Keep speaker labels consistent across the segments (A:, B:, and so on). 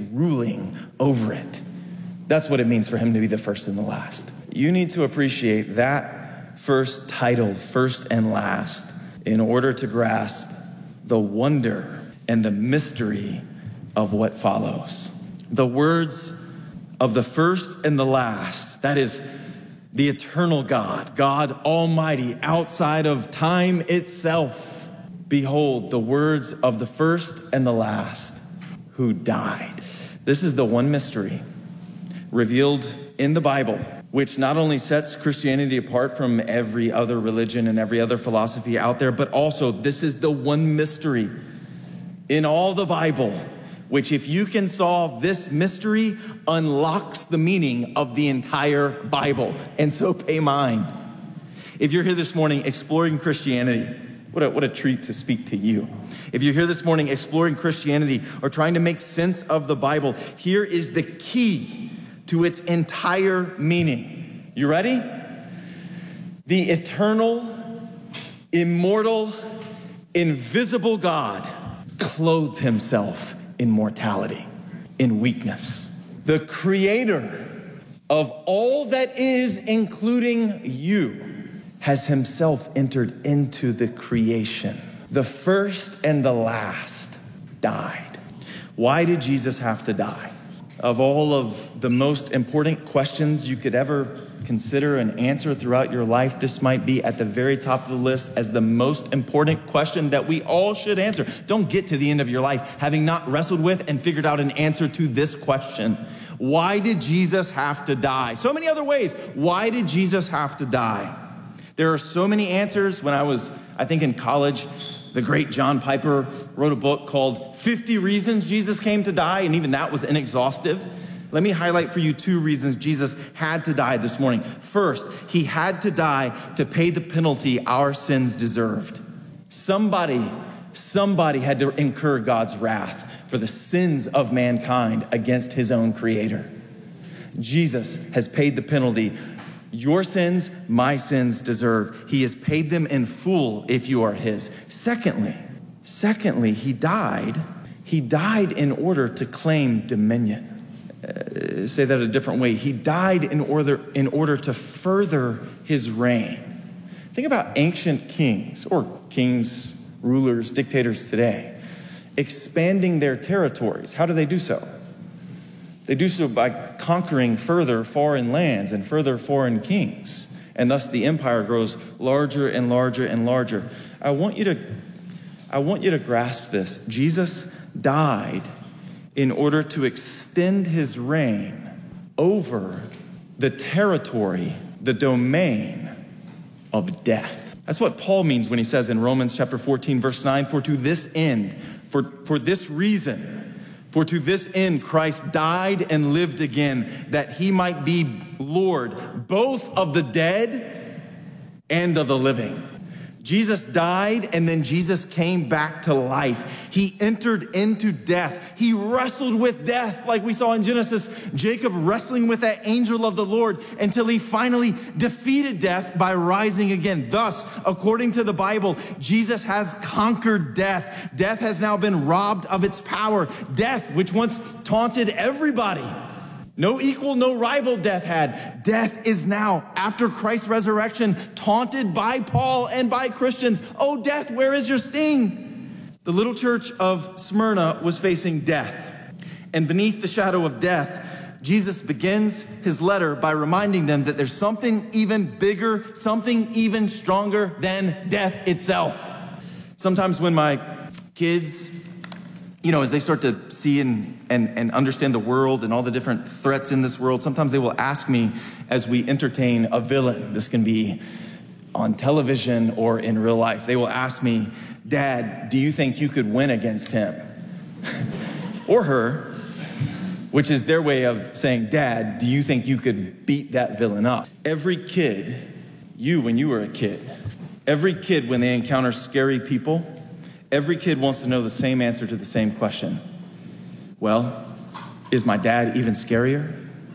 A: ruling over it. That's what it means for him to be the first and the last. You need to appreciate that first title, first and last, in order to grasp the wonder and the mystery of what follows. The words of the first and the last, that is the eternal God, God Almighty, outside of time itself. Behold, the words of the first and the last who died. This is the one mystery revealed in the Bible, which not only sets Christianity apart from every other religion and every other philosophy out there, but also this is the one mystery in all the Bible, which if you can solve this mystery, unlocks the meaning of the entire Bible. And so pay mind. If you're here this morning exploring Christianity, what a treat to speak to you. If you're here this morning exploring Christianity or trying to make sense of the Bible, here is the key to its entire meaning. You ready? The eternal, immortal, invisible God clothed himself in mortality, in weakness. The creator of all that is, including you, has himself entered into the creation. The first and the last died. Why did Jesus have to die? Of all of the most important questions you could ever consider and answer throughout your life, this might be at the very top of the list as the most important question that we all should answer. Don't get to the end of your life having not wrestled with and figured out an answer to this question. Why did Jesus have to die? So many other ways. Why did Jesus have to die? There are so many answers. When I was, in college, the great John Piper wrote a book called 50 Reasons Jesus Came to Die, and even that was inexhaustive. Let me highlight for you 2 reasons Jesus had to die this morning. First, he had to die to pay the penalty our sins deserved. Somebody had to incur God's wrath for the sins of mankind against his own creator. Jesus has paid the penalty your sins, my sins deserve. He has paid them in full if you are his. Secondly, he died in order to claim dominion. Say that a different way. He died in order to further his reign. Think about ancient kings or kings, rulers, dictators today, expanding their territories. How do they do so? They do so by conquering further foreign lands and further foreign kings. And thus the empire grows larger and larger and larger. I want you to grasp this. Jesus died in order to extend his reign over the territory, the domain of death. That's what Paul means when he says in Romans chapter 14, verse 9, for to this end, for this reason, for to this end Christ died and lived again, that he might be Lord, both of the dead and of the living. Jesus died and then Jesus came back to life. He entered into death. He wrestled with death like we saw in Genesis, Jacob wrestling with that angel of the Lord until he finally defeated death by rising again. Thus, according to the Bible, Jesus has conquered death. Death has now been robbed of its power. Death, which once taunted everybody, no equal, no rival death had. Death is now, after Christ's resurrection, taunted by Paul and by Christians. Oh, death, where is your sting? The little church of Smyrna was facing death. And beneath the shadow of death, Jesus begins his letter by reminding them that there's something even bigger, something even stronger than death itself. Sometimes when my kids, as they start to see and understand the world and all the different threats in this world, sometimes they will ask me as we entertain a villain. This can be on television or in real life. They will ask me, Dad, do you think you could win against him? Or her, which is their way of saying, Dad, do you think you could beat that villain up? Every kid, when you were a kid, every kid when they encounter scary people, every kid wants to know the same answer to the same question. Well, is my dad even scarier?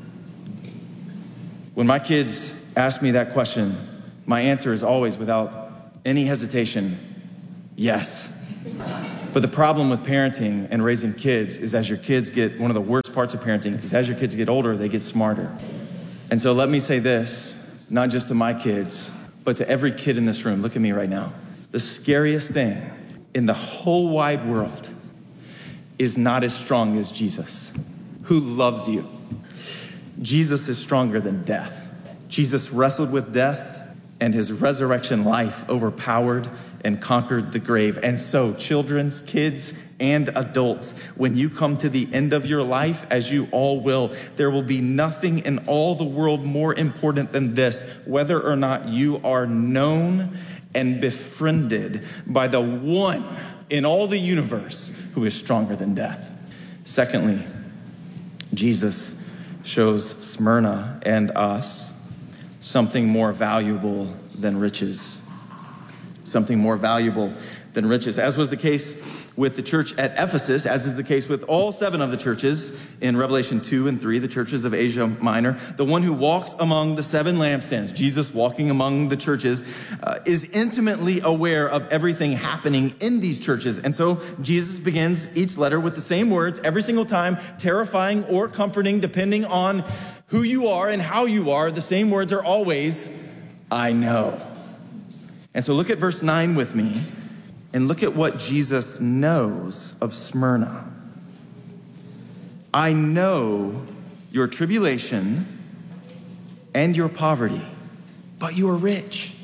A: When my kids ask me that question, my answer is always, without any hesitation, yes. But the problem with parenting and raising kids is as your kids get one of the worst worst parts of parenting is as your kids get older, they get smarter. And so let me say this, not just to my kids, but to every kid in this room. Look at me right now. The scariest thing in the whole wide world is not as strong as Jesus, who loves you. Jesus is stronger than death. Jesus wrestled with death, and his resurrection life overpowered and conquered the grave. And so, children's, kids, and adults, when you come to the end of your life, as you all will, there will be nothing in all the world more important than this, whether or not you are known and befriended by the one in all the universe who is stronger than death. Secondly, Jesus shows Smyrna and us something more valuable than riches. Something more valuable than riches. As was the case with the church at Ephesus, as is the case with all 7 of the churches in Revelation 2 and 3, the churches of Asia Minor, the one who walks among the 7 lampstands, Jesus walking among the churches, is intimately aware of everything happening in these churches. And so Jesus begins each letter with the same words every single time, terrifying or comforting, depending on who you are and how you are. The same words are always, I know. And so look at verse 9 with me. And look at what Jesus knows of Smyrna. I know your tribulation and your poverty, but you are rich.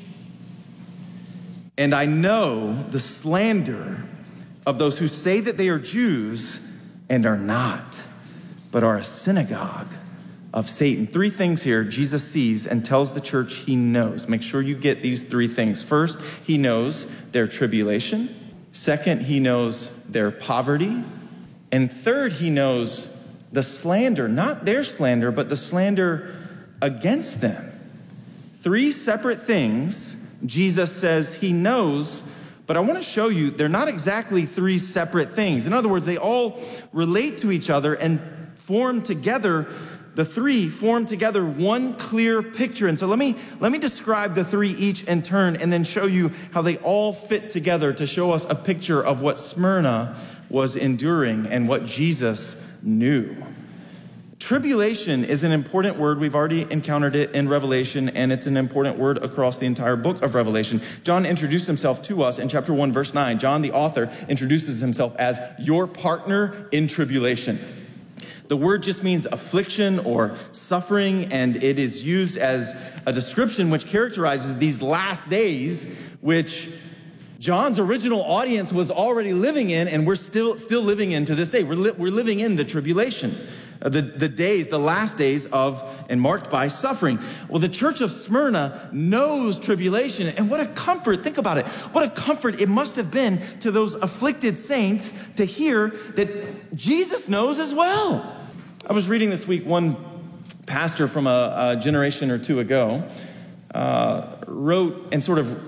A: And I know the slander of those who say that they are Jews and are not, but are a synagogue of Satan. 3 things here Jesus sees and tells the church he knows. Make sure you get these 3 things. First, he knows their tribulation. Second, he knows their poverty. And third, he knows the slander, not their slander, but the slander against them. 3 separate things Jesus says he knows, but I want to show you they're not exactly 3 separate things. In other words, they all relate to each other and form together. The 3 form together one clear picture. And so let me describe the 3 each in turn and then show you how they all fit together to show us a picture of what Smyrna was enduring and what Jesus knew. Tribulation is an important word. We've already encountered it in Revelation, and it's an important word across the entire book of Revelation. John introduced himself to us in chapter 1, verse 9. John, the author, introduces himself as your partner in tribulation. The word just means affliction or suffering, and it is used as a description which characterizes these last days, which John's original audience was already living in, and we're still living in to this day. We're living in the tribulation, the last days of and marked by suffering. Well, the church of Smyrna knows tribulation, and what a comfort, think about it, what a comfort it must have been to those afflicted saints to hear that Jesus knows as well. I was reading this week, one pastor from a generation or 2 ago wrote and sort of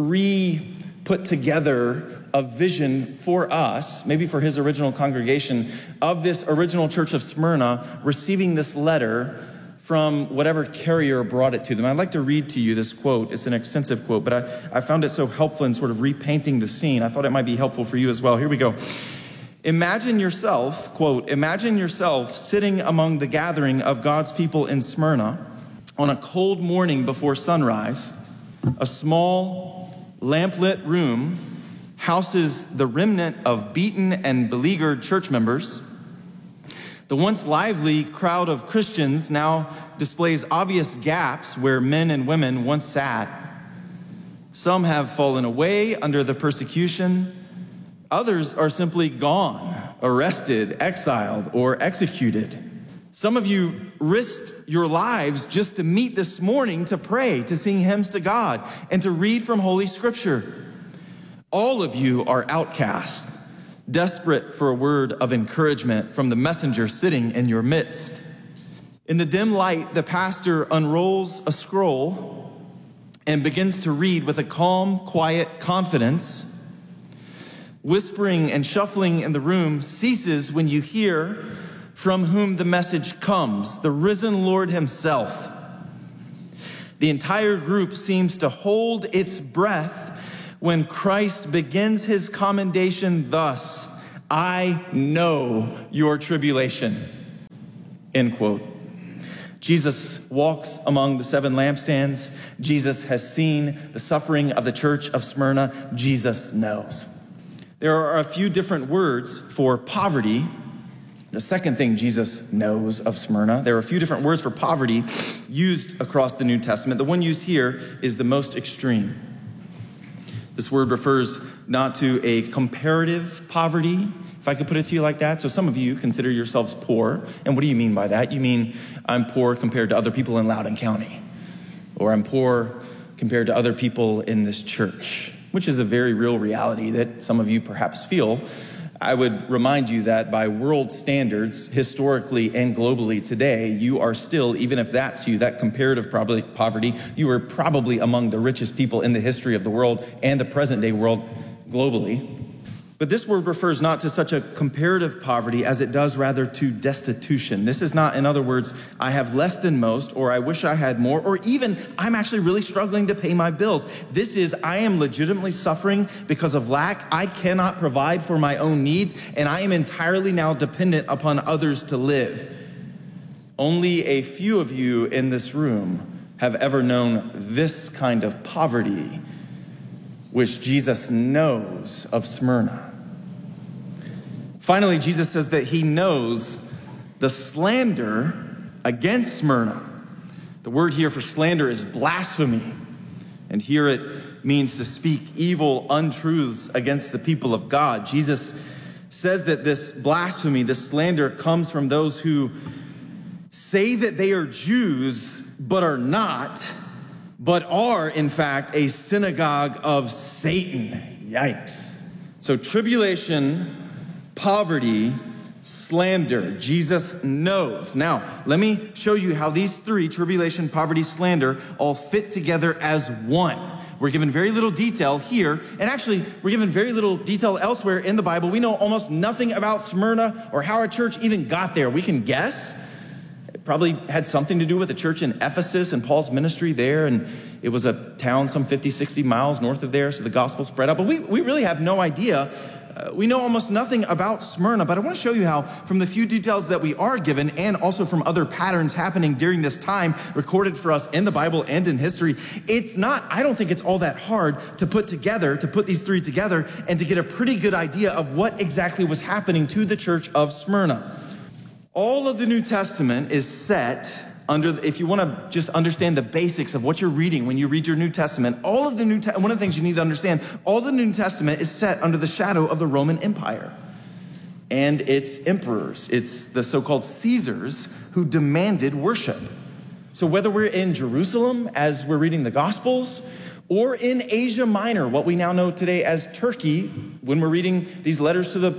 A: put together a vision for us, maybe for his original congregation, of this original church of Smyrna receiving this letter from whatever carrier brought it to them. I'd like to read to you this quote. It's an extensive quote, but I found it so helpful in sort of repainting the scene. I thought it might be helpful for you as well. Here we go. Imagine yourself, quote, imagine yourself sitting among the gathering of God's people in Smyrna on a cold morning before sunrise. A small lamplit room houses the remnant of beaten and beleaguered church members. The once lively crowd of Christians now displays obvious gaps where men and women once sat. Some have fallen away under the persecution. Others are simply gone, arrested, exiled, or executed. Some of you risked your lives just to meet this morning to pray, to sing hymns to God, and to read from Holy Scripture. All of you are outcasts, desperate for a word of encouragement from the messenger sitting in your midst. In the dim light, the pastor unrolls a scroll and begins to read with a calm, quiet confidence. Whispering and shuffling in the room ceases when you hear from whom the message comes, the risen Lord himself. The entire group seems to hold its breath when Christ begins his commendation thus, I know your tribulation. End quote. Jesus walks among the 7 lampstands. Jesus has seen the suffering of the church of Smyrna. Jesus knows. There are a few different words for poverty. The second thing Jesus knows of Smyrna, there are a few different words for poverty used across the New Testament. The one used here is the most extreme. This word refers not to a comparative poverty, if I could put it to you like that. So some of you consider yourselves poor. And what do you mean by that? You mean I'm poor compared to other people in Loudoun County. Or I'm poor compared to other people in this church, which is a very real reality that some of you perhaps feel. I would remind you that by world standards, historically and globally today, you are still, even if that's you, that comparative poverty, you are probably among the richest people in the history of the world and the present day world globally. But this word refers not to such a comparative poverty as it does rather to destitution. This is not, in other words, I have less than most, or I wish I had more, or even I'm actually really struggling to pay my bills. This is, I am legitimately suffering because of lack. I cannot provide for my own needs, and I am entirely now dependent upon others to live. Only a few of you in this room have ever known this kind of poverty, which Jesus knows of Smyrna. Finally, Jesus says that he knows the slander against Smyrna. The word here for slander is blasphemy. And here it means to speak evil untruths against the people of God. Jesus says that this blasphemy, this slander, comes from those who say that they are Jews but are not, but are, in fact, a synagogue of Satan. Yikes. So tribulation, poverty, slander, Jesus knows. Now, let me show you how these 3, tribulation, poverty, slander, all fit together as one. We're given very little detail here, and actually, we're given very little detail elsewhere in the Bible. We know almost nothing about Smyrna or how our church even got there. We can guess. It probably had something to do with the church in Ephesus and Paul's ministry there, and it was a town some 50, 60 miles north of there, so the gospel spread out. But we really have no idea. We know almost nothing about Smyrna, but I want to show you how, from the few details that we are given, and also from other patterns happening during this time, recorded for us in the Bible and in history, I don't think it's all that hard to put these 3 together, and to get a pretty good idea of what exactly was happening to the church of Smyrna. All of the New Testament is set under, if you want to just understand the basics of what you're reading when you read your New Testament, one of the things you need to understand, all the New Testament is set under the shadow of the Roman Empire and its emperors. It's the so-called Caesars who demanded worship. So whether we're in Jerusalem as we're reading the Gospels, or in Asia Minor, what we now know today as Turkey, when we're reading these letters to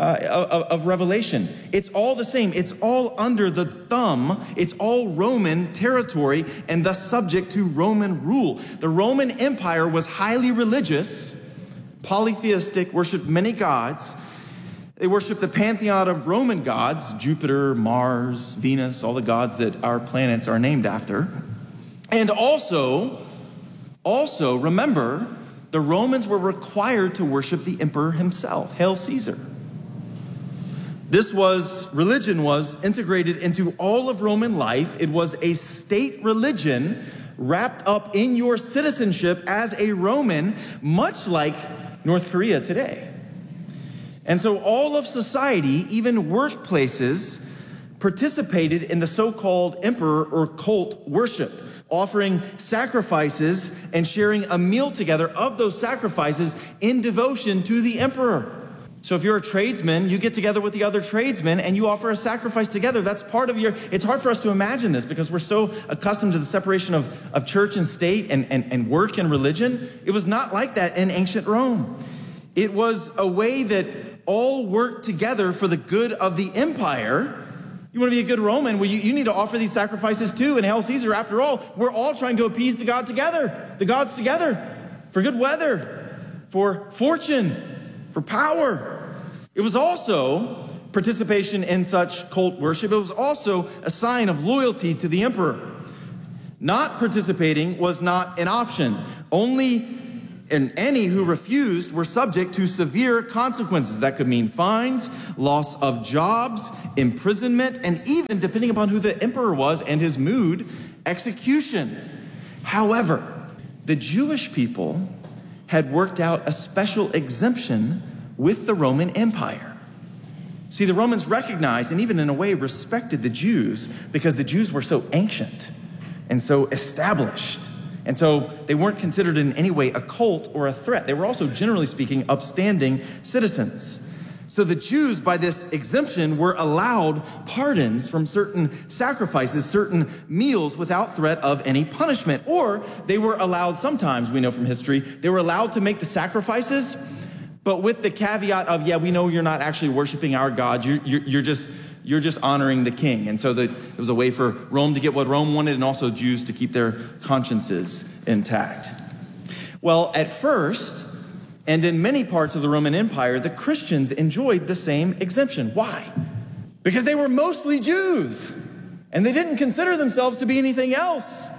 A: of Revelation, it's all the same. It's all under the thumb. It's all Roman territory and thus subject to Roman rule. The Roman Empire was highly religious, polytheistic, worshipped many gods. They worshiped the pantheon of Roman gods, Jupiter, Mars, Venus, all the gods that our planets are named after. And also, remember, the Romans were required to worship the emperor himself, Hail Caesar. Religion was integrated into all of Roman life. It was a state religion wrapped up in your citizenship as a Roman, much like North Korea today. And so all of society, even workplaces, participated in the so-called emperor or cult worship, offering sacrifices and sharing a meal together of those sacrifices in devotion to the emperor. So if you're a tradesman, you get together with the other tradesmen and you offer a sacrifice together. That's part of it's hard for us to imagine this because we're so accustomed to the separation of church and state and work and religion. It was not like that in ancient Rome. It was a way that all worked together for the good of the empire. You want to be a good Roman? Well, you need to offer these sacrifices too. And Hail Caesar, after all, we're all trying to appease the gods together, for good weather, for fortune, for power. It was also participation in such cult worship. It was also a sign of loyalty to the emperor. Not participating was not an option. Only And any who refused were subject to severe consequences. That could mean fines, loss of jobs, imprisonment, and even, depending upon who the emperor was and his mood, execution. However, the Jewish people had worked out a special exemption with the Roman Empire. See, the Romans recognized and even in a way respected the Jews because the Jews were so ancient and so established. And so they weren't considered in any way a cult or a threat. They were also, generally speaking, upstanding citizens. So the Jews, by this exemption, were allowed pardons from certain sacrifices, certain meals without threat of any punishment. Or they were allowed, sometimes we know from history, they were allowed to make the sacrifices, but with the caveat of, yeah, we know you're not actually worshiping our God. You're just honoring the king. And so it was a way for Rome to get what Rome wanted and also Jews to keep their consciences intact. Well, at first, and in many parts of the Roman Empire, the Christians enjoyed the same exemption. Why? Because they were mostly Jews, and they didn't consider themselves to be anything else.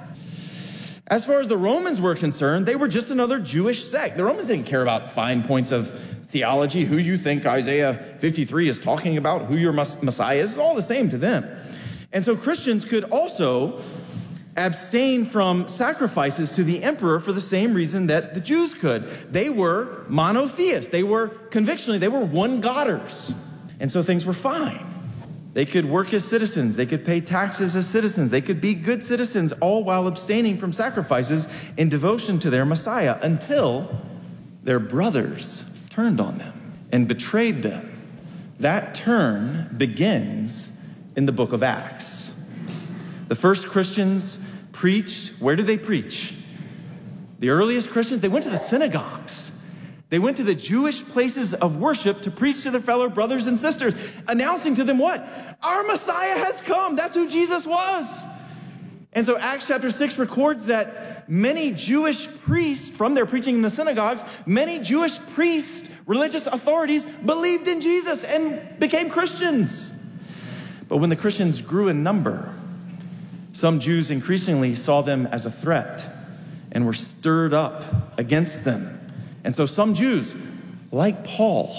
A: As far as the Romans were concerned, they were just another Jewish sect. The Romans didn't care about fine points of theology, who you think Isaiah 53 is talking about, who your Messiah is, all the same to them. And so Christians could also abstain from sacrifices to the emperor for the same reason that the Jews could. They were monotheists. They were convictionally, they were one-godders. And so things were fine. They could work as citizens. They could pay taxes as citizens. They could be good citizens, all while abstaining from sacrifices in devotion to their Messiah until their brothers turned on them and betrayed them. That turn begins in the book of Acts. The first Christians preached. Where did they preach? The earliest Christians, they went to the synagogues. They went to the Jewish places of worship to preach to their fellow brothers and sisters, announcing to them what? Our Messiah has come. That's who Jesus was. And so Acts chapter 6 records that many Jewish priests, from their preaching in the synagogues, many Jewish priests, religious authorities, believed in Jesus and became Christians. But when the Christians grew in number, some Jews increasingly saw them as a threat and were stirred up against them. And so some Jews, like Paul,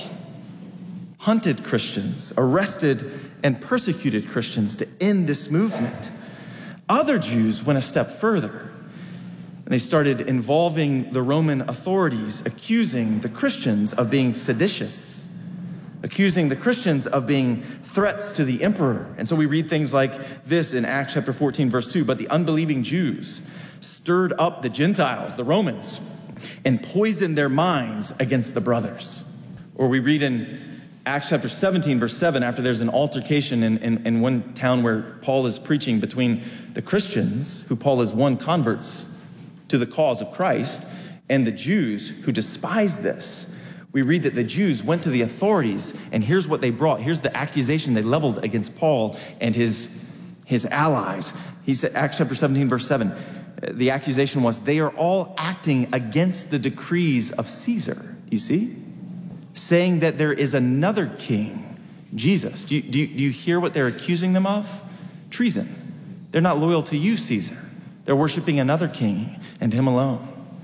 A: hunted Christians, arrested and persecuted Christians to end this movement. Other Jews went a step further, and they started involving the Roman authorities, accusing the Christians of being seditious, accusing the Christians of being threats to the emperor. And so we read things like this in Acts chapter 14, verse 2, "But the unbelieving Jews stirred up the Gentiles, the Romans, and poisoned their minds against the brothers." Or we read in Acts chapter 17, verse 7, after there's an altercation in one town where Paul is preaching between the Christians, who Paul has won converts to the cause of Christ, and the Jews who despise this. We read that the Jews went to the authorities, and here's what they brought. Here's the accusation they leveled against Paul and his allies. He said, Acts chapter 17, verse 7, the accusation was, they are all acting against the decrees of Caesar, you see? Saying that there is another king, Jesus. Do you hear what they're accusing them of? Treason. They're not loyal to you, Caesar. They're worshiping another king and him alone.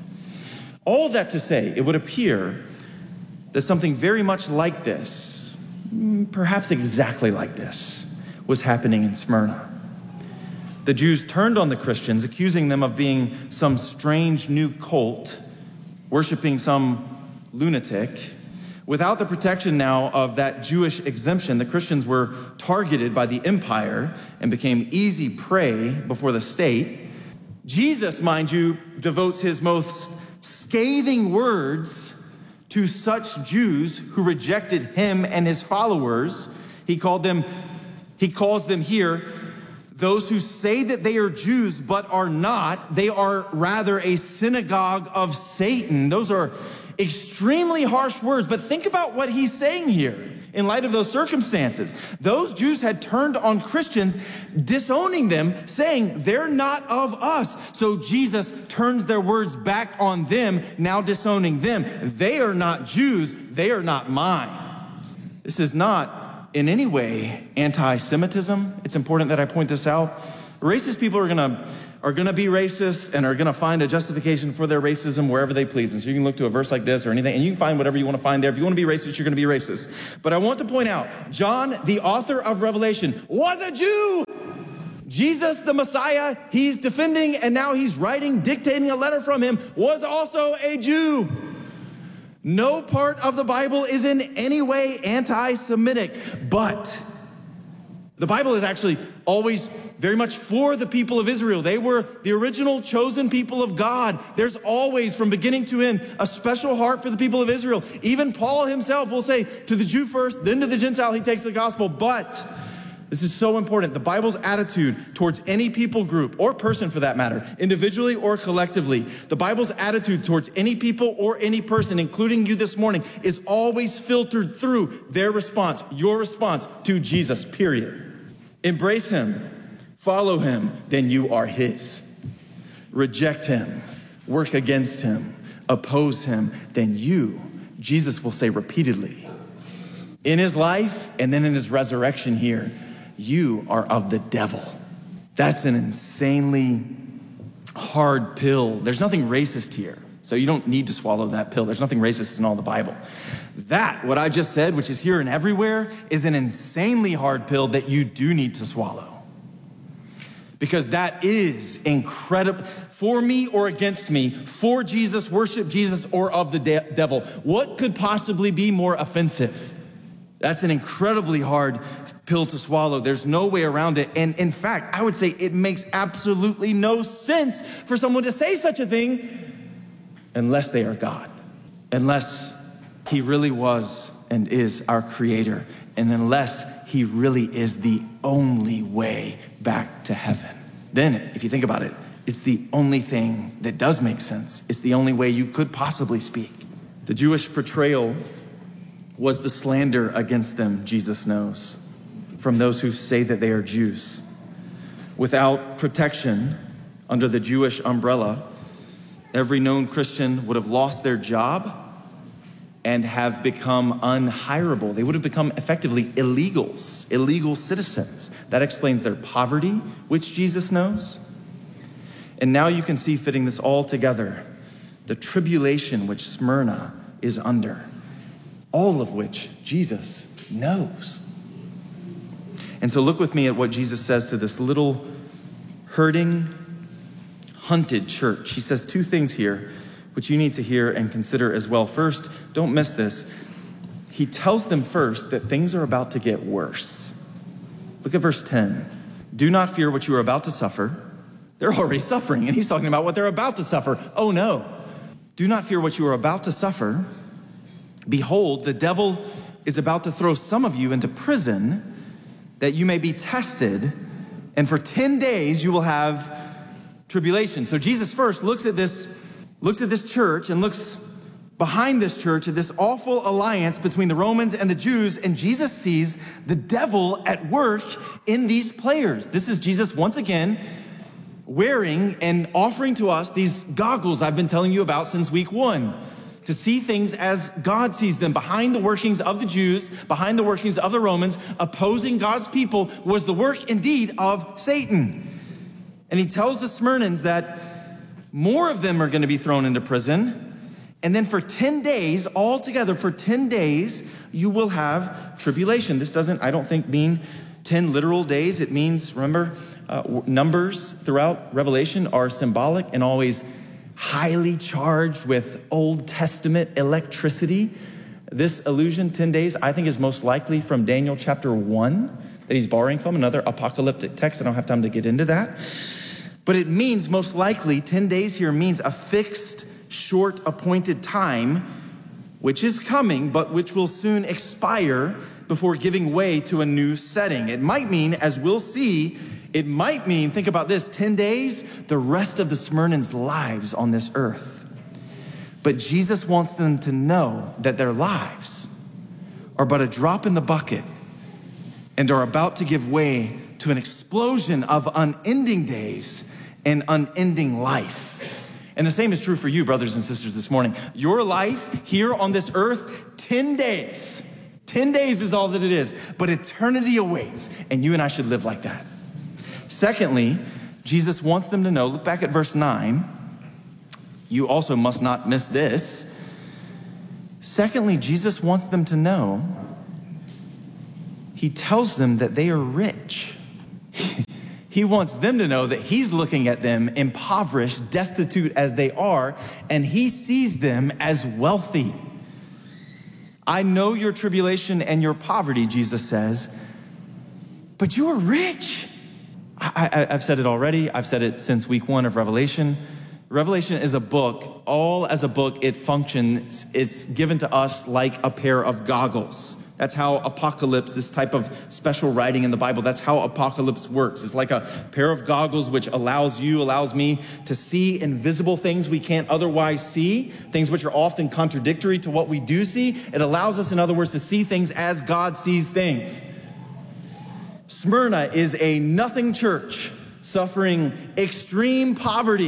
A: All that to say, it would appear that something very much like this, perhaps exactly like this, was happening in Smyrna. The Jews turned on the Christians, accusing them of being some strange new cult, worshiping some lunatic. Without the protection now of that Jewish exemption, the Christians were targeted by the empire and became easy prey before the state. Jesus, mind you, devotes his most scathing words to such Jews who rejected him and his followers. He calls them here, those who say that they are Jews but are not. They are rather a synagogue of Satan. Those are extremely harsh words, but think about what he's saying here in light of those circumstances. Those Jews had turned on Christians, disowning them, saying they're not of us. So Jesus turns their words back on them, now disowning them. They are not Jews, they are not mine. This is not in any way anti-Semitism. It's important that I point this out. Racist people are are going to be racist and are going to find a justification for their racism wherever they please. And so you can look to a verse like this or anything, and you can find whatever you want to find there. If you want to be racist, you're going to be racist. But I want to point out, John, the author of Revelation, was a Jew. Jesus, the Messiah, he's defending, and now he's writing, dictating a letter from him, was also a Jew. No part of the Bible is in any way anti-Semitic, but the Bible is actually always very much for the people of Israel. They were the original chosen people of God. There's always, from beginning to end, a special heart for the people of Israel. Even Paul himself will say, to the Jew first, then to the Gentile, he takes the gospel. But this is so important. The Bible's attitude towards any people group or person for that matter, individually or collectively, the Bible's attitude towards any people or any person, including you this morning, is always filtered through their response, your response to Jesus, period. Embrace him, follow him, then you are his. Reject him, work against him, oppose him, then you, Jesus will say repeatedly, in his life and then in his resurrection here, you are of the devil. That's an insanely hard pill. There's nothing racist here, so you don't need to swallow that pill. There's nothing racist in all the Bible. That, what I just said, which is here and everywhere, is an insanely hard pill that you do need to swallow. Because that is incredible. For me or against me, for Jesus, worship Jesus, or of the devil. What could possibly be more offensive? That's an incredibly hard pill to swallow. There's no way around it. And in fact, I would say it makes absolutely no sense for someone to say such a thing unless they are God. Unless he really was and is our creator. And unless he really is the only way back to heaven. Then, if you think about it, it's the only thing that does make sense. It's the only way you could possibly speak. The Jewish portrayal was the slander against them, Jesus knows, from those who say that they are Jews. Without protection under the Jewish umbrella, every known Christian would have lost their job and have become unhirable. They would have become effectively illegals, illegal citizens. That explains their poverty, which Jesus knows. And now you can see, fitting this all together, the tribulation which Smyrna is under, all of which Jesus knows. And so look with me at what Jesus says to this little hurting, hunted church. He says two things here, which you need to hear and consider as well. First, don't miss this. He tells them first that things are about to get worse. Look at verse 10. Do not fear what you are about to suffer. They're already suffering, and he's talking about what they're about to suffer. Oh no. Do not fear what you are about to suffer. Behold, the devil is about to throw some of you into prison that you may be tested, and for 10 days you will have tribulation. So Jesus first looks at this church and looks behind this church at this awful alliance between the Romans and the Jews, and Jesus sees the devil at work in these players. This is Jesus once again wearing and offering to us these goggles I've been telling you about since week 1. To see things as God sees them. Behind the workings of the Jews, behind the workings of the Romans, opposing God's people was the work indeed of Satan. And he tells the Smyrnans that more of them are going to be thrown into prison. And then for 10 days, altogether for 10 days, you will have tribulation. This doesn't, I don't think, mean 10 literal days. It means, remember, numbers throughout Revelation are symbolic and always highly charged with Old Testament electricity. This allusion, 10 days, I think is most likely from Daniel chapter 1 that he's borrowing from, another apocalyptic text. I don't have time to get into that. But it means most likely 10 days here means a fixed, short appointed time, which is coming, but which will soon expire before giving way to a new setting. It might mean, as we'll see, it might mean, think about this, 10 days, the rest of the Smyrnans' lives on this earth. But Jesus wants them to know that their lives are but a drop in the bucket and are about to give way to an explosion of unending days and unending life. And the same is true for you, brothers and sisters, this morning. Your life here on this earth, 10 days. 10 days is all that it is, but eternity awaits, and you and I should live like that. Secondly, Jesus wants them to know, look back at verse 9. You also must not miss this. Secondly, Jesus wants them to know, he tells them that they are rich. He wants them to know that he's looking at them impoverished, destitute as they are, and he sees them as wealthy. I know your tribulation and your poverty, Jesus says, but you are rich. I've said it already. I've said it since week 1 of Revelation. Revelation is a book. All as a book, it functions. It's given to us like a pair of goggles. That's how Apocalypse, this type of special writing in the Bible, that's how Apocalypse works. It's like a pair of goggles which allows me to see invisible things we can't otherwise see, things which are often contradictory to what we do see. It allows us, in other words, to see things as God sees things. Smyrna is a nothing church suffering extreme poverty.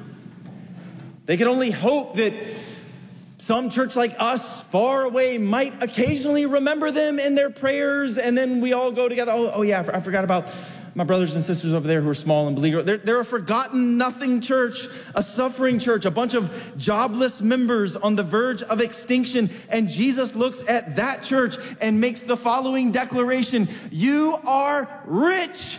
A: They can only hope that some church like us far away might occasionally remember them in their prayers, and then we all go together. Oh yeah, I forgot about my brothers and sisters over there who are small and beleaguered. They're a forgotten nothing church, a suffering church, a bunch of jobless members on the verge of extinction. And Jesus looks at that church and makes the following declaration: you are rich.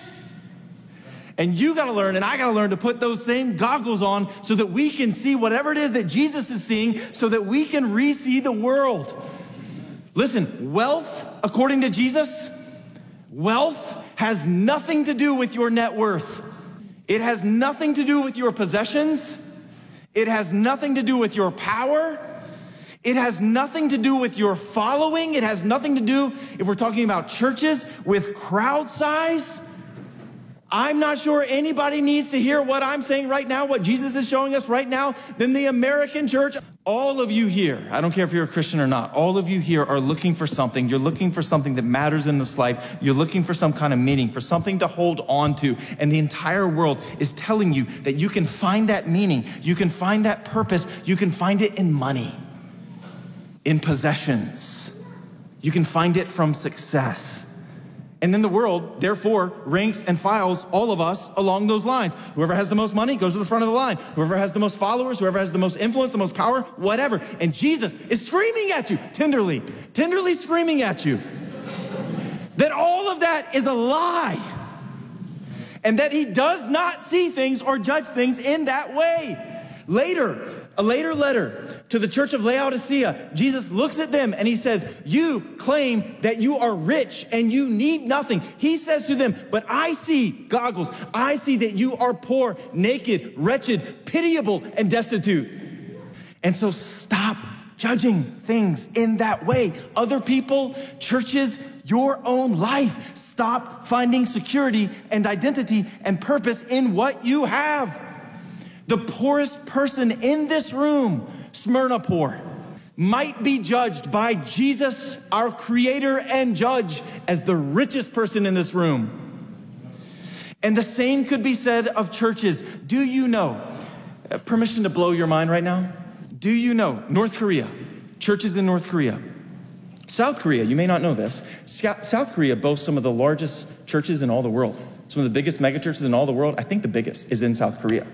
A: And you got to learn, and I got to learn to put those same goggles on so that we can see whatever it is that Jesus is seeing, so that we can re-see the world. Listen, wealth, according to Jesus, wealth has nothing to do with your net worth. It has nothing to do with your possessions. It has nothing to do with your power. It has nothing to do with your following. It has nothing to do, if we're talking about churches, with crowd size. I'm not sure anybody needs to hear what I'm saying right now, what Jesus is showing us right now, than the American church. All of you here, I don't care if you're a Christian or not, all of you here are looking for something. You're looking for something that matters in this life. You're looking for some kind of meaning, for something to hold on to. And the entire world is telling you that you can find that meaning. You can find that purpose. You can find it in money, in possessions. You can find it from success. And then the world, therefore, ranks and files all of us along those lines. Whoever has the most money goes to the front of the line. Whoever has the most followers, whoever has the most influence, the most power, whatever. And Jesus is screaming at you, tenderly screaming at you, that all of that is a lie. And that he does not see things or judge things in that way. A later letter to the church of Laodicea, Jesus looks at them and he says, you claim that you are rich and you need nothing. He says to them, but I see, goggles, I see that you are poor, naked, wretched, pitiable, and destitute. And so stop judging things in that way. Other people, churches, your own life. Stop finding security and identity and purpose in what you have. The poorest person in this room, Smyrna poor, might be judged by Jesus, our creator and judge, as the richest person in this room. And the same could be said of churches. Do you know, permission to blow your mind right now? Do you know, North Korea, churches in North Korea, South Korea, you may not know this, South Korea boasts some of the largest churches in all the world. Some of the biggest megachurches in all the world. I think the biggest is in South Korea.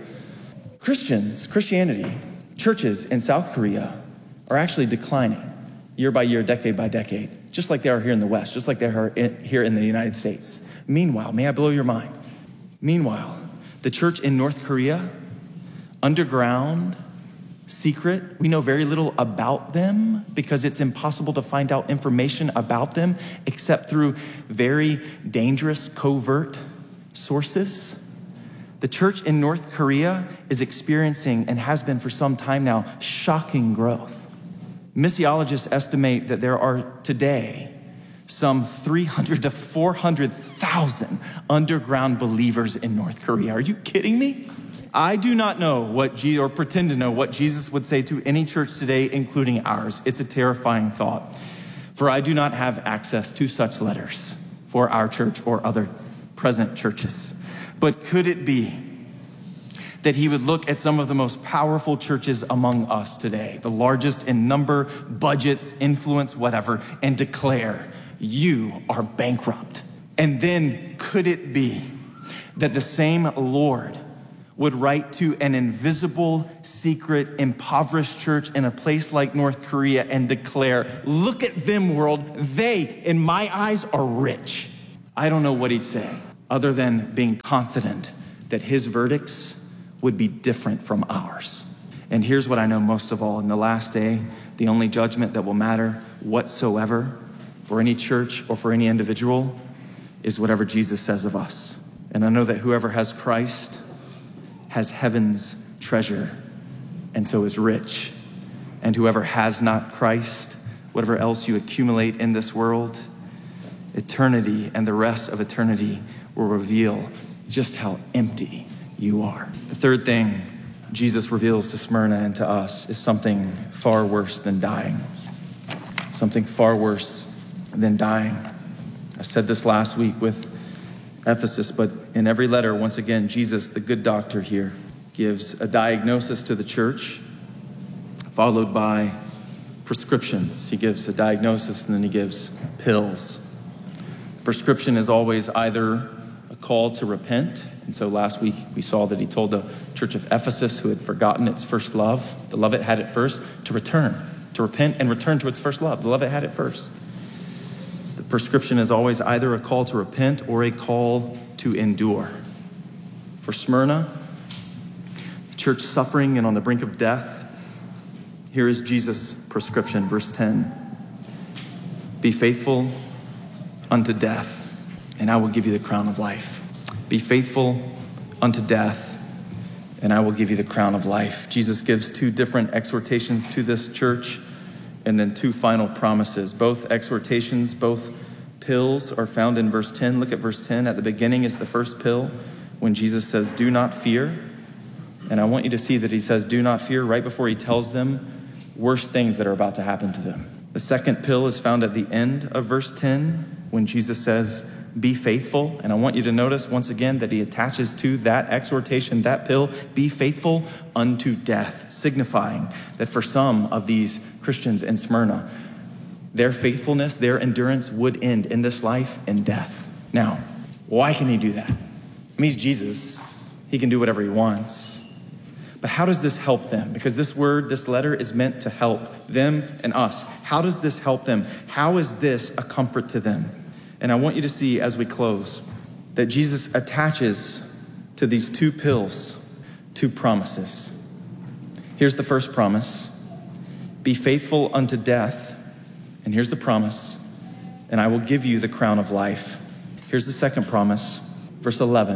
A: Christianity, churches in South Korea are actually declining year by year, decade by decade, just like they are here in the West, just like they are here in the United States. Meanwhile, may I blow your mind? Meanwhile, the church in North Korea, underground, secret, we know very little about them because it's impossible to find out information about them except through very dangerous, covert sources. The church in North Korea is experiencing, and has been for some time now, shocking growth. Missiologists estimate that there are today some 300 to 400,000 underground believers in North Korea. Are you kidding me? I do not know or pretend to know what Jesus would say to any church today, including ours. It's a terrifying thought, for I do not have access to such letters for our church or other present churches. But could it be that he would look at some of the most powerful churches among us today, the largest in number, budgets, influence, whatever, and declare, you are bankrupt? And then could it be that the same Lord would write to an invisible, secret, impoverished church in a place like North Korea and declare, look at them, world. They, in my eyes, are rich. I don't know what he'd say other than being confident that his verdicts would be different from ours. And here's what I know most of all. In the last day, the only judgment that will matter whatsoever for any church or for any individual is whatever Jesus says of us. And I know that whoever has Christ has heaven's treasure and so is rich. And whoever has not Christ, whatever else you accumulate in this world, eternity and the rest of eternity will reveal just how empty you are. The third thing Jesus reveals to Smyrna and to us is something far worse than dying. Something far worse than dying. I said this last week with Ephesus, but in every letter, once again, Jesus, the good doctor here, gives a diagnosis to the church, followed by prescriptions. He gives a diagnosis and then he gives pills. Prescription is always either a call to repent. And so last week we saw that he told the church of Ephesus, who had forgotten its first love, the love it had at first, to return, to repent and return to its first love, the love it had at first. The prescription is always either a call to repent or a call to endure. For Smyrna, the church suffering and on the brink of death, here is Jesus' prescription, verse 10. Be faithful unto death, and I will give you the crown of life. Be faithful unto death, and I will give you the crown of life. Jesus gives two different exhortations to this church, and then two final promises. Both exhortations, both pills are found in verse 10. Look at verse 10. At the beginning is the first pill when Jesus says, do not fear. And I want you to see that he says, do not fear, right before he tells them worse things that are about to happen to them. The second pill is found at the end of verse 10 when Jesus says, be faithful. And I want you to notice once again that he attaches to that exhortation, that pill, be faithful unto death, signifying that for some of these Christians in Smyrna, their faithfulness, their endurance would end in this life in death. Now, why can he do that? I mean, he's Jesus. He can do whatever he wants. But how does this help them? Because this word, this letter is meant to help them and us. How does this help them? How is this a comfort to them? And I want you to see as we close that Jesus attaches to these two pills, two promises. Here's the first promise. Be faithful unto death. And here's the promise. And I will give you the crown of life. Here's the second promise. Verse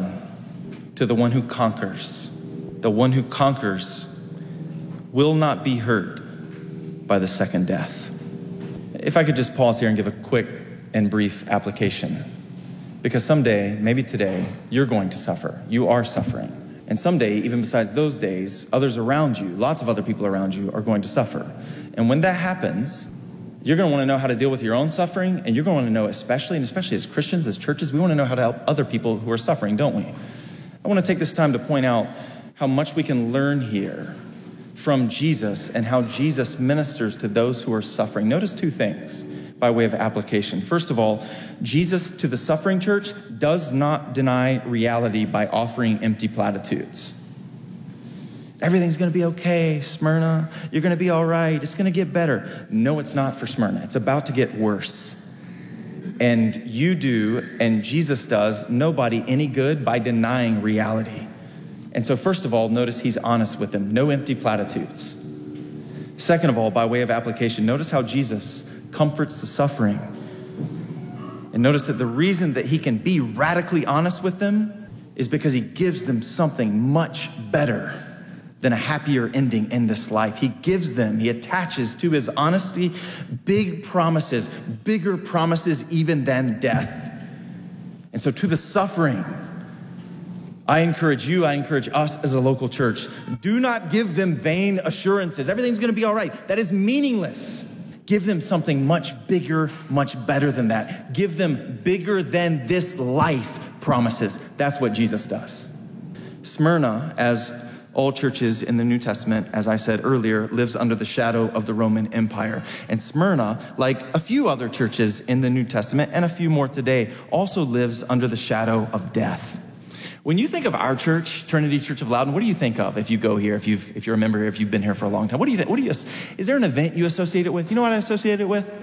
A: 11. To the one who conquers. The one who conquers will not be hurt by the second death. If I could just pause here and give a quick and brief application. Because someday, maybe today, you're going to suffer. You are suffering. And someday, even besides those days, others around you, lots of other people around you are going to suffer. And when that happens, you're going to want to know how to deal with your own suffering. And you're going to want to know, especially as Christians, as churches, we want to know how to help other people who are suffering, don't we? I want to take this time to point out how much we can learn here from Jesus and how Jesus ministers to those who are suffering. Notice two things by way of application. First of all, Jesus to the suffering church does not deny reality by offering empty platitudes. Everything's going to be okay, Smyrna. You're going to be all right. It's going to get better. No, it's not for Smyrna. It's about to get worse. And you do, and Jesus does, nobody any good by denying reality. And so first of all, notice he's honest with them. No empty platitudes. Second of all, by way of application, notice how Jesus comforts the suffering. And notice that the reason that he can be radically honest with them is because he gives them something much better than a happier ending in this life. He attaches to his honesty big promises, bigger promises even than death. And so to the suffering, I encourage us as a local church, do not give them vain assurances. Everything's going to be all right. That is meaningless. Give them something much bigger, much better than that. Give them bigger than this life promises. That's what Jesus does. Smyrna, as all churches in the New Testament, as I said earlier, lives under the shadow of the Roman Empire. And Smyrna, like a few other churches in the New Testament and a few more today, also lives under the shadow of death. When you think of our church, Trinity Church of Loudon, what do you think of if you go here, if you're a member here, if you've been here for a long time? What do you think? Is there an event you associate it with? You know what I associate it with?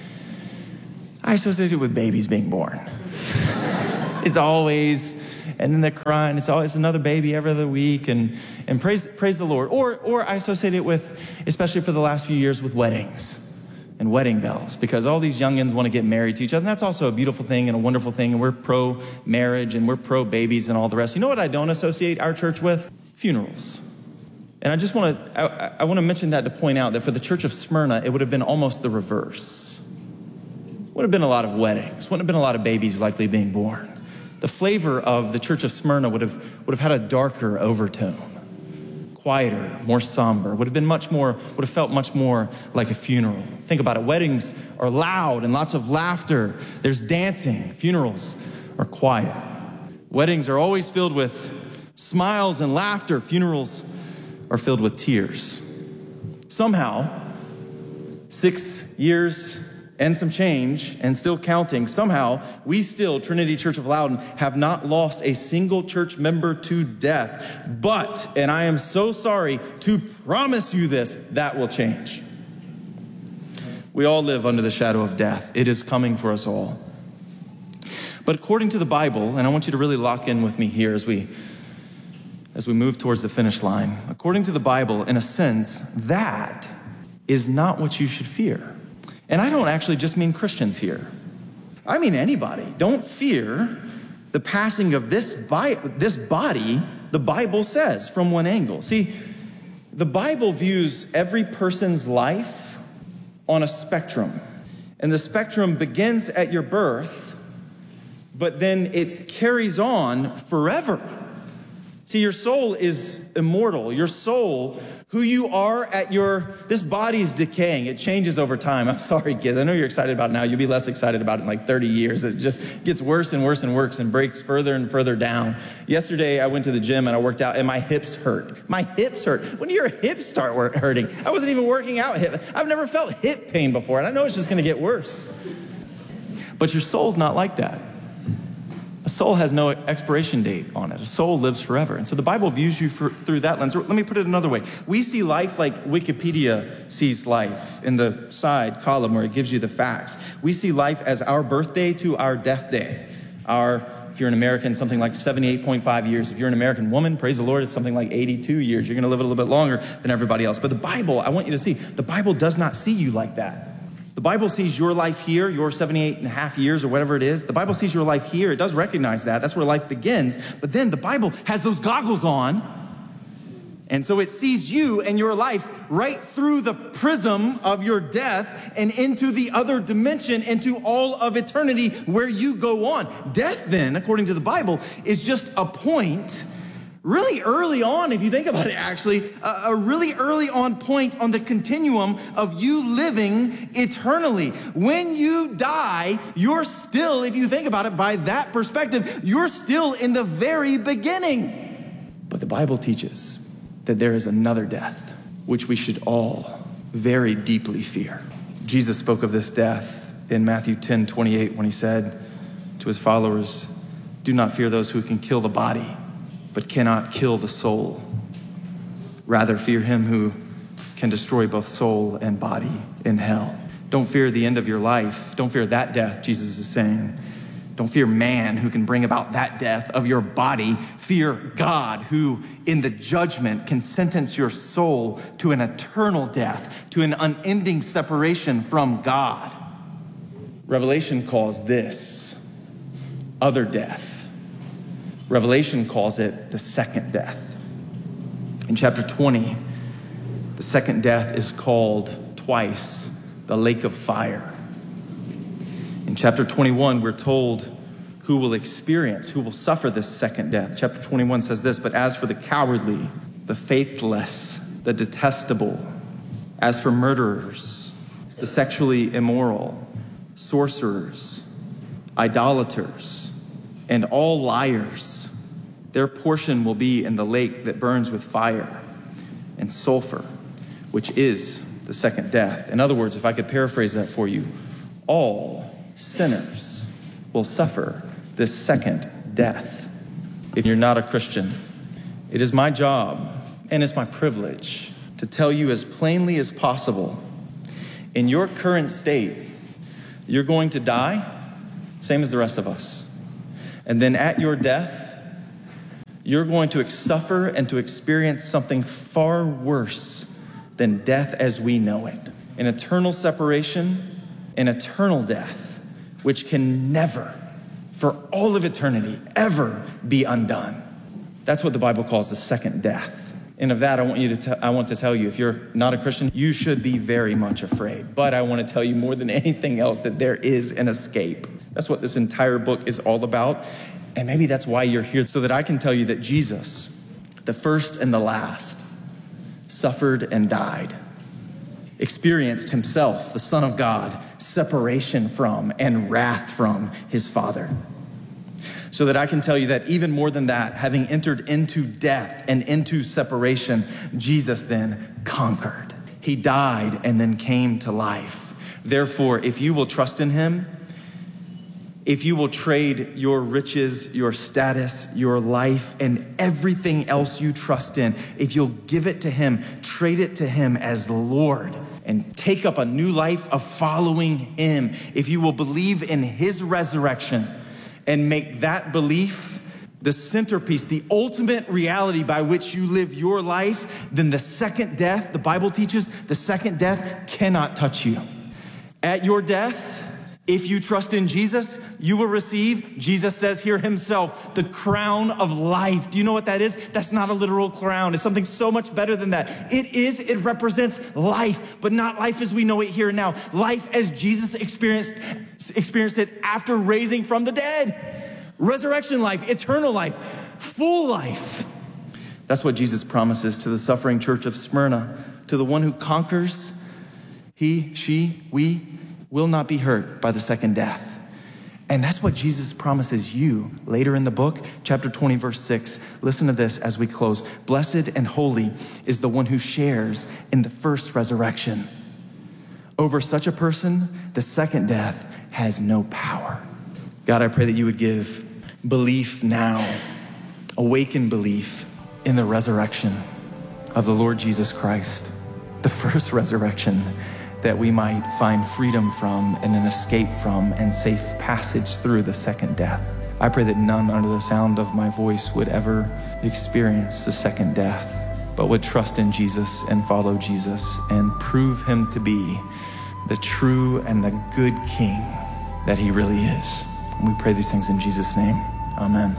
A: I associate it with babies being born. It's always, and then they're crying. It's always another baby every other week, and praise the Lord. Or I associate it with, especially for the last few years, with weddings and wedding bells, because all these youngins want to get married to each other. And that's also a beautiful thing and a wonderful thing. And we're pro-marriage and we're pro-babies and all the rest. You know what I don't associate our church with? Funerals. And I want to mention that to point out that for the church of Smyrna, it would have been almost the reverse. Would have been a lot of weddings. Wouldn't have been a lot of babies likely being born. The flavor of the church of Smyrna would have had a darker overtone. Quieter, more somber, would have felt much more like a funeral. Think about it. Weddings are loud and lots of laughter. There's dancing. Funerals are quiet. Weddings are always filled with smiles and laughter. Funerals are filled with tears. Somehow, 6 years and some change, and still counting, somehow we still, Trinity Church of Loudon, have not lost a single church member to death. But, and I am so sorry to promise you this, that will change. We all live under the shadow of death. It is coming for us all. But according to the Bible, and I want you to really lock in with me here as we move towards the finish line, according to the Bible, in a sense, that is not what you should fear. And I don't actually just mean Christians here. I mean anybody. Don't fear the passing of this body, the Bible says, from one angle. See, the Bible views every person's life on a spectrum. And the spectrum begins at your birth, but then it carries on forever. See, your soul is immortal. Your soul, who you are this body's decaying. It changes over time. I'm sorry, kids. I know you're excited about it now. You'll be less excited about it in like 30 years. It just gets worse and worse and worse and breaks further and further down. Yesterday, I went to the gym and I worked out and my hips hurt. My hips hurt. When do your hips start hurting? I wasn't even working out. I've never felt hip pain before, and I know it's just going to get worse. But your soul's not like that. A soul has no expiration date on it. A soul lives forever. And so the Bible views you through that lens. Let me put it another way. We see life like Wikipedia sees life in the side column where it gives you the facts. We see life as our birthday to our death day. If you're an American, something like 78.5 years. If you're an American woman, praise the Lord, it's something like 82 years. You're going to live a little bit longer than everybody else. But the Bible, I want you to see, the Bible does not see you like that. The Bible sees your life here, your 78 and a half years or whatever it is. The Bible sees your life here. It does recognize that. That's where life begins. But then the Bible has those goggles on. And so it sees you and your life right through the prism of your death and into the other dimension, into all of eternity where you go on. Death then, according to the Bible, is just a point really early on, if you think about it, actually, a really early on point on the continuum of you living eternally. When you die, you're still, if you think about it by that perspective, you're still in the very beginning. But the Bible teaches that there is another death, which we should all very deeply fear. Jesus spoke of this death in Matthew 10:28 when he said to his followers, "Do not fear those who can kill the body, but cannot kill the soul. Rather fear him who can destroy both soul and body in hell." Don't fear the end of your life. Don't fear that death, Jesus is saying. Don't fear man who can bring about that death of your body. Fear God who in the judgment can sentence your soul to an eternal death, to an unending separation from God. Revelation calls this other death. Revelation calls it the second death. In chapter 20, the second death is called twice the lake of fire. In chapter 21, we're told who will suffer this second death. Chapter 21 says this, "But as for the cowardly, the faithless, the detestable, as for murderers, the sexually immoral, sorcerers, idolaters, and all liars, their portion will be in the lake that burns with fire and sulfur, which is the second death." In other words, if I could paraphrase that for you, all sinners will suffer this second death. If you're not a Christian, it is my job and it's my privilege to tell you as plainly as possible, in your current state, you're going to die, same as the rest of us. And then at your death, you're going to suffer and to experience something far worse than death as we know it. An eternal separation, an eternal death, which can never, for all of eternity, ever be undone. That's what the Bible calls the second death. And of that, I want to tell you, if you're not a Christian, you should be very much afraid. But I want to tell you more than anything else that there is an escape. That's what this entire book is all about. And maybe that's why you're here, so that I can tell you that Jesus, the first and the last, suffered and died, experienced himself, the Son of God, separation from and wrath from his Father. So that I can tell you that even more than that, having entered into death and into separation, Jesus then conquered. He died and then came to life. Therefore, if you will trust in him, if you will trade your riches, your status, your life, and everything else you trust in, if you'll give it to him, trade it to him as Lord, and take up a new life of following him, if you will believe in his resurrection and make that belief the centerpiece, the ultimate reality by which you live your life, then the second death, the Bible teaches, the second death cannot touch you. At your death, if you trust in Jesus, you will receive, Jesus says here himself, the crown of life. Do you know what that is? That's not a literal crown. It's something so much better than that. It represents life, but not life as we know it here and now. Life as Jesus experienced it after raising from the dead. Resurrection life, eternal life, full life. That's what Jesus promises to the suffering church of Smyrna. To the one who conquers, he, she, we will not be hurt by the second death. And that's what Jesus promises you later in the book, chapter 20, verse 6. Listen to this as we close. Blessed and holy is the one who shares in the first resurrection. Over such a person, the second death has no power. God, I pray that you would give belief now, awaken belief in the resurrection of the Lord Jesus Christ, the first resurrection, that we might find freedom from and an escape from and safe passage through the second death. I pray that none under the sound of my voice would ever experience the second death, but would trust in Jesus and follow Jesus and prove him to be the true and the good King that he really is. And we pray these things in Jesus' name. Amen.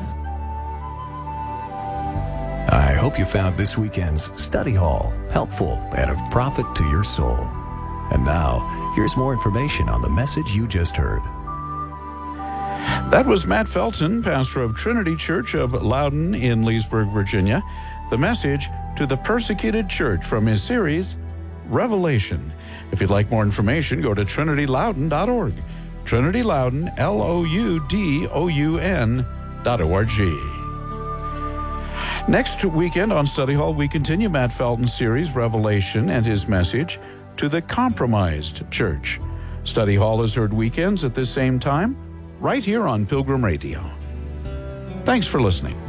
B: I hope you found this weekend's study hall helpful and of profit to your soul. And now, here's more information on the message you just heard.
C: That was Matt Felton, pastor of Trinity Church of Loudon in Leesburg, Virginia. The message to the persecuted church from his series, Revelation. If you'd like more information, go to trinityloudon.org. TrinityLoudon, LOUDON.org. Next weekend on Study Hall, we continue Matt Felton's series, Revelation, and his message to the compromised church. Study Hall is heard weekends at this same time, right here on Pilgrim Radio. Thanks for listening.